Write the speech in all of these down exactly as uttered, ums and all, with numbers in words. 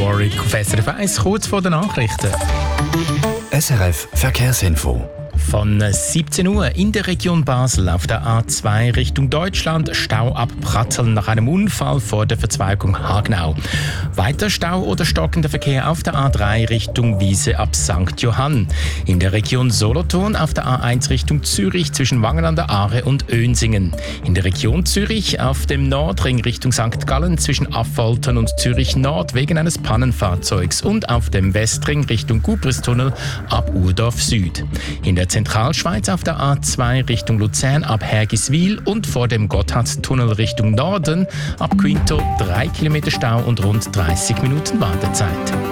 Warwick auf S R F eins, kurz vor den Nachrichten. S R F Verkehrsinfo. Von siebzehn Uhr in der Region Basel auf der A zwei Richtung Deutschland Stau ab Pratteln nach einem Unfall vor der Verzweigung Hagenau. Weiter Stau oder stockender Verkehr auf der A drei Richtung Wiese ab Sankt Johann. In der Region Solothurn auf der A eins Richtung Zürich zwischen Wangen an der Aare und Önsingen. In der Region Zürich auf dem Nordring Richtung Sankt Gallen zwischen Affoltern und Zürich Nord wegen eines Pannenfahrzeugs und auf dem Westring Richtung Gubristunnel ab Urdorf Süd. In der Zentralschweiz auf der A zwei Richtung Luzern ab Hergiswil und vor dem Gotthardtunnel Richtung Norden ab Quinto drei Kilometer Stau und rund dreißig Minuten Wartezeit.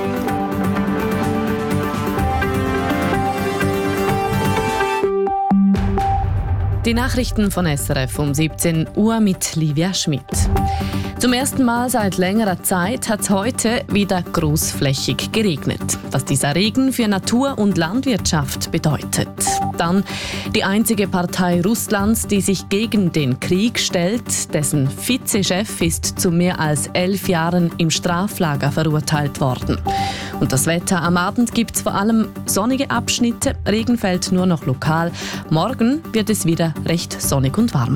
Die Nachrichten von S R F um siebzehn Uhr mit Livia Schmidt. Zum ersten Mal seit längerer Zeit hat es heute wieder großflächig geregnet. Was dieser Regen für Natur und Landwirtschaft bedeutet. Dann die einzige Partei Russlands, die sich gegen den Krieg stellt. Dessen Vizechef ist zu mehr als elf Jahren im Straflager verurteilt worden. Und das Wetter: am Abend gibt es vor allem sonnige Abschnitte, Regen fällt nur noch lokal. Morgen wird es wieder recht sonnig und warm.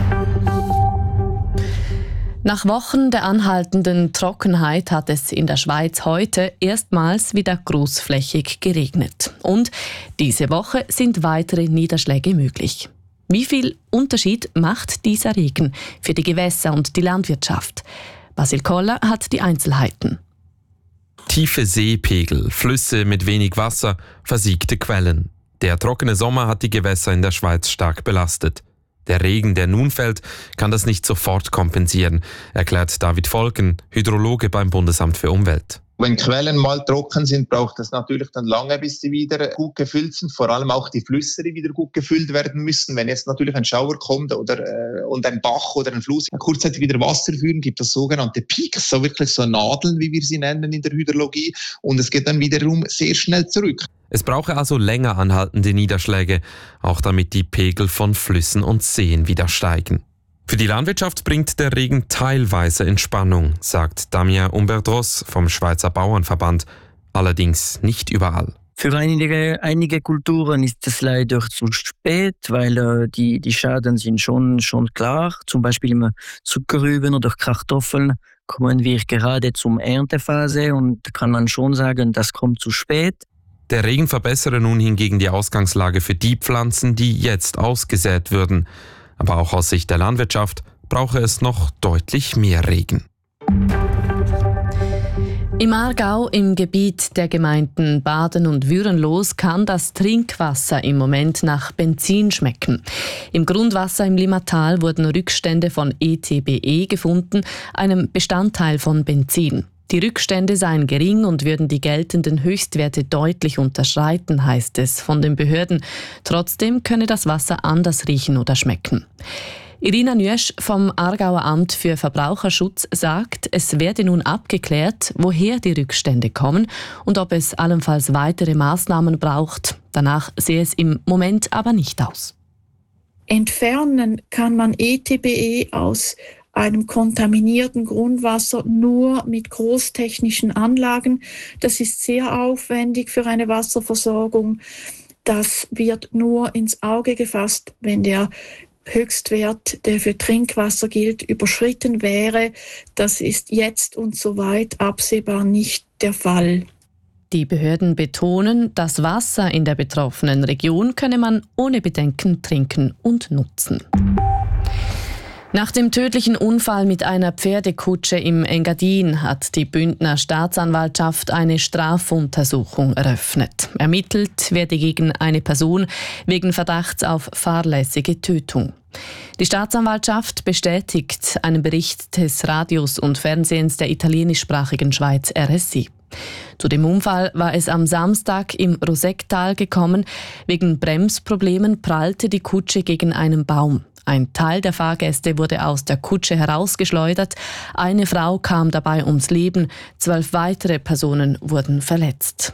Nach Wochen der anhaltenden Trockenheit hat es in der Schweiz heute erstmals wieder großflächig geregnet. Und diese Woche sind weitere Niederschläge möglich. Wie viel Unterschied macht dieser Regen für die Gewässer und die Landwirtschaft? Basil Koller hat die Einzelheiten. Tiefe Seepegel, Flüsse mit wenig Wasser, versiegte Quellen. Der trockene Sommer hat die Gewässer in der Schweiz stark belastet. Der Regen, der nun fällt, kann das nicht sofort kompensieren, erklärt David Volken, Hydrologe beim Bundesamt für Umwelt. Wenn Quellen mal trocken sind, braucht es natürlich dann lange, bis sie wieder gut gefüllt sind. Vor allem auch die Flüsse, die wieder gut gefüllt werden müssen. Wenn jetzt natürlich ein Schauer kommt oder äh, und ein Bach oder ein Fluss kurzzeitig wieder Wasser führen, gibt es sogenannte Peaks, so wirklich so Nadeln, wie wir sie nennen in der Hydrologie. Und es geht dann wiederum sehr schnell zurück. Es brauche also länger anhaltende Niederschläge, auch damit die Pegel von Flüssen und Seen wieder steigen. Für die Landwirtschaft bringt der Regen teilweise Entspannung, sagt Damien Umberdros vom Schweizer Bauernverband, allerdings nicht überall. Für einige, einige Kulturen ist es leider zu spät, weil äh, die, die Schäden sind schon, schon klar. Zum Beispiel im Zuckerrüben oder Kartoffeln kommen wir gerade zum Erntephase und kann man schon sagen, das kommt zu spät. Der Regen verbessere nun hingegen die Ausgangslage für die Pflanzen, die jetzt ausgesät würden. Aber auch aus Sicht der Landwirtschaft brauche es noch deutlich mehr Regen. Im Aargau, im Gebiet der Gemeinden Baden und Würenlos, kann das Trinkwasser im Moment nach Benzin schmecken. Im Grundwasser im Limmatal wurden Rückstände von E T B E gefunden, einem Bestandteil von Benzin. Die Rückstände seien gering und würden die geltenden Höchstwerte deutlich unterschreiten, heißt es von den Behörden. Trotzdem könne das Wasser anders riechen oder schmecken. Irina Nüesch vom Aargauer Amt für Verbraucherschutz sagt, es werde nun abgeklärt, woher die Rückstände kommen und ob es allenfalls weitere Maßnahmen braucht. Danach sehe es im Moment aber nicht aus. Entfernen kann man E T B E aus einem kontaminierten Grundwasser nur mit großtechnischen Anlagen. Das ist sehr aufwendig für eine Wasserversorgung. Das wird nur ins Auge gefasst, wenn der Höchstwert, der für Trinkwasser gilt, überschritten wäre. Das ist jetzt und soweit absehbar nicht der Fall. Die Behörden betonen, das Wasser in der betroffenen Region könne man ohne Bedenken trinken und nutzen. Nach dem tödlichen Unfall mit einer Pferdekutsche im Engadin hat die Bündner Staatsanwaltschaft eine Strafuntersuchung eröffnet. Ermittelt werde gegen eine Person wegen Verdachts auf fahrlässige Tötung. Die Staatsanwaltschaft bestätigt einen Bericht des Radios und Fernsehens der italienischsprachigen Schweiz R S I. Zu dem Unfall war es am Samstag im Rosecktal gekommen. Wegen Bremsproblemen prallte die Kutsche gegen einen Baum. Ein Teil der Fahrgäste wurde aus der Kutsche herausgeschleudert. Eine Frau kam dabei ums Leben. Zwölf weitere Personen wurden verletzt.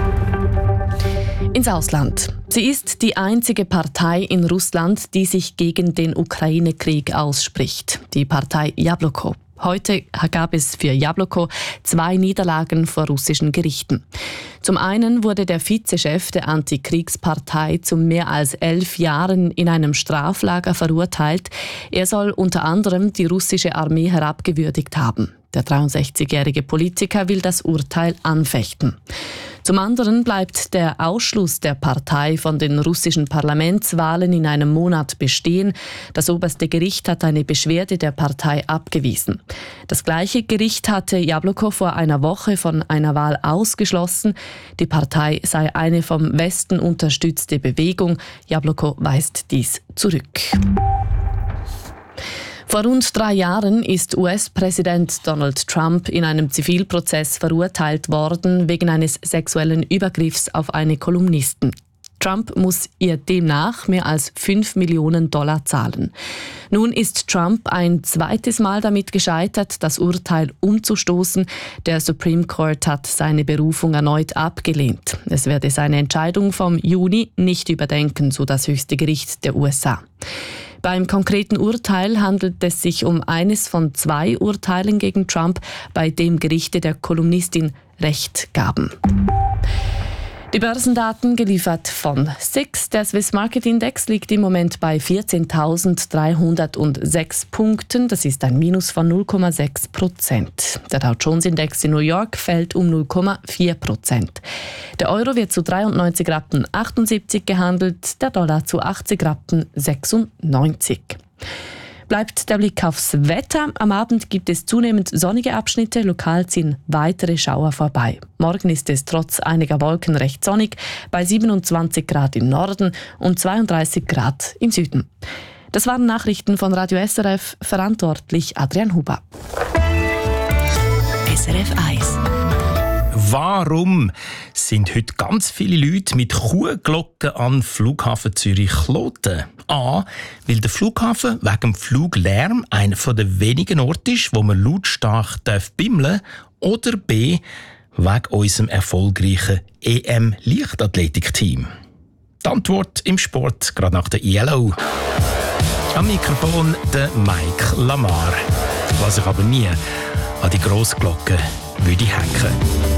Ins Ausland. Sie ist die einzige Partei in Russland, die sich gegen den Ukraine-Krieg ausspricht. Die Partei Jabloko. Heute gab es für Jabloko zwei Niederlagen vor russischen Gerichten. Zum einen wurde der Vizechef der Antikriegspartei zu mehr als elf Jahren in einem Straflager verurteilt. Er soll unter anderem die russische Armee herabgewürdigt haben. Der dreiundsechzigjährige Politiker will das Urteil anfechten. Zum anderen bleibt der Ausschluss der Partei von den russischen Parlamentswahlen in einem Monat bestehen. Das oberste Gericht hat eine Beschwerde der Partei abgewiesen. Das gleiche Gericht hatte Jabloko vor einer Woche von einer Wahl ausgeschlossen. Die Partei sei eine vom Westen unterstützte Bewegung. Jabloko weist dies zurück. Vor rund drei Jahren ist U S-Präsident Donald Trump in einem Zivilprozess verurteilt worden wegen eines sexuellen Übergriffs auf eine Kolumnistin. Trump muss ihr demnach mehr als fünf Millionen Dollar zahlen. Nun ist Trump ein zweites Mal damit gescheitert, das Urteil umzustoßen. Der Supreme Court hat seine Berufung erneut abgelehnt. Es werde seine Entscheidung vom Juni nicht überdenken, so das höchste Gericht der U S A. Beim konkreten Urteil handelt es sich um eines von zwei Urteilen gegen Trump, bei dem Gerichte der Kolumnistin Recht gaben. Die Börsendaten geliefert von S I X. Der Swiss Market Index liegt im Moment bei vierzehntausenddreihundertsechs Punkten. Das ist ein Minus von null Komma sechs Prozent. Der Dow Jones Index in New York fällt um null Komma vier Prozent. Der Euro wird zu dreiundneunzig Rappen achtundsiebzig gehandelt, der Dollar zu achtzig Rappen sechsundneunzig. Bleibt der Blick aufs Wetter. Am Abend gibt es zunehmend sonnige Abschnitte, lokal ziehen weitere Schauer vorbei. Morgen ist es trotz einiger Wolken recht sonnig, bei siebenundzwanzig Grad im Norden und zweiunddreißig Grad im Süden. Das waren Nachrichten von Radio S R F, verantwortlich Adrian Huber. S R F eins. Warum sind heute ganz viele Leute mit Kuhglocken an Flughafen Zürich-Kloten? A. Weil der Flughafen wegen dem Fluglärm einer der wenigen Orte ist, wo man lautstark bimmeln darf. Oder B. Wegen unserem erfolgreichen E M-Leichtathletik-Team. Die Antwort im Sport, gerade nach der I L O. Am Mikrofon der Mike Lamar. Was ich aber nie an die Grossglocke würde hängen.